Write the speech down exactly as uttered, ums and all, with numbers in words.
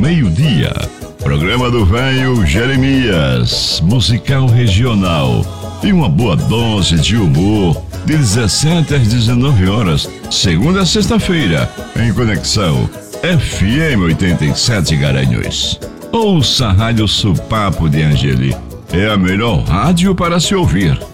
meio-dia. Programa do Velho Jeremias, musical regional e uma boa dose de humor, de dezessete às dezenove horas, segunda a sexta-feira, em conexão F M oitenta e sete Garanhuns. Ouça a Rádio Supapo de Angeli, é a melhor rádio para se ouvir.